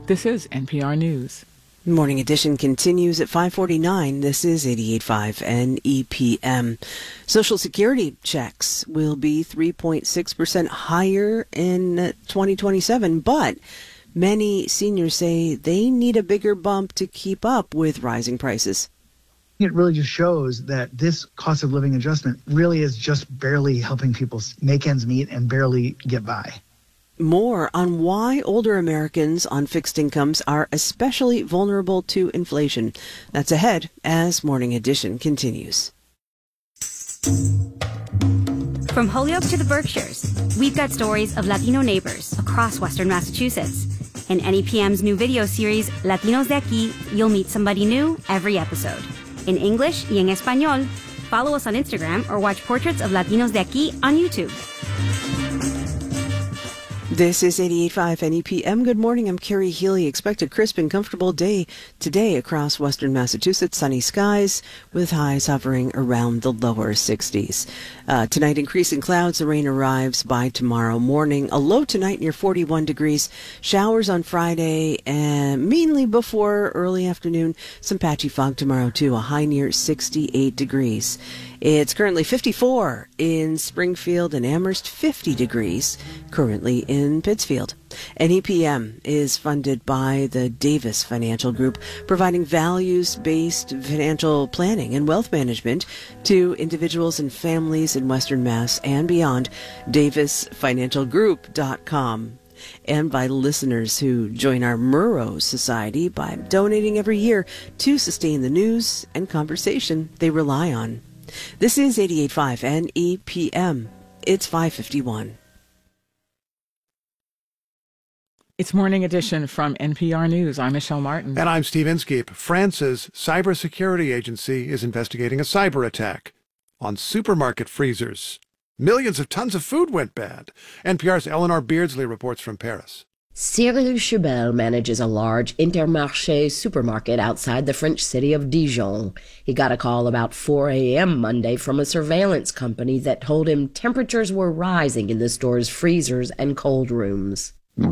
This is NPR News. Morning Edition continues at 5:49. This is 88.5 NEPM. Social Security checks will be 3.6% higher in 2027, but many seniors say they need a bigger bump to keep up with rising prices. It really just shows that this cost of living adjustment really is just barely helping people make ends meet and barely get by. More on why older Americans on fixed incomes are especially vulnerable to inflation. That's ahead as Morning Edition continues. From Holyoke to the Berkshires, we've got stories of Latino neighbors across Western Massachusetts. In NEPM's new video series, Latinos de Aquí, you'll meet somebody new every episode. In English y en Español, follow us on Instagram or watch Portraits of Latinos de Aquí on YouTube. This is 88.5 NEPM. Good morning. I'm Carrie Healy. Expect a crisp and comfortable day today across western Massachusetts. Sunny skies with highs hovering around the lower 60s. Tonight, increasing clouds. The rain arrives by tomorrow morning. A low tonight near 41 degrees. Showers on Friday and mainly before early afternoon. Some patchy fog tomorrow, too. A high near 68 degrees. It's currently 54 in Springfield and Amherst, 50 degrees currently in Pittsfield. NEPM is funded by the Davis Financial Group, providing values-based financial planning and wealth management to individuals and families in Western Mass and beyond. DavisFinancialGroup.com. And by listeners who join our Murrow Society by donating every year to sustain the news and conversation they rely on. This is 88.5 NEPM. It's 5:51. It's Morning Edition from NPR News. I'm Michelle Martin. And I'm Steve Inskeep. France's cybersecurity agency is investigating a cyber attack on supermarket freezers. Millions of tons of food went bad. NPR's Eleanor Beardsley reports from Paris. Cyril Chebel manages a large Intermarché supermarket outside the French city of Dijon. He got a call about 4 a.m. Monday from a surveillance company that told him temperatures were rising in the store's freezers and cold rooms. I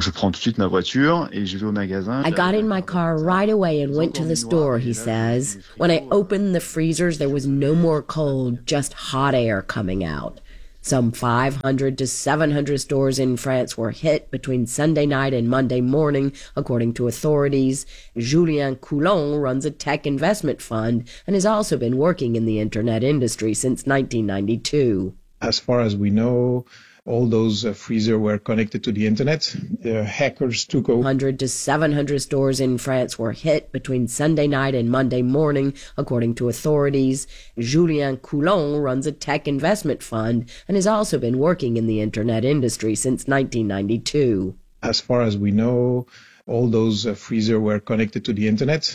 got in my car right away and went to the store, he says. When I opened the freezers, there was no more cold, just hot air coming out. Some 500 to 700 stores in France were hit between Sunday night and Monday morning, according to authorities. Julien Coulon runs a tech investment fund and has also been working in the internet industry since 1992. As far as we know, all those freezers were connected to the internet. The hackers took over. 100 to 700 stores in France were hit between Sunday night and Monday morning, according to authorities. Julien Coulon runs a tech investment fund and has also been working in the internet industry since 1992. As far as we know, all those freezers were connected to the internet.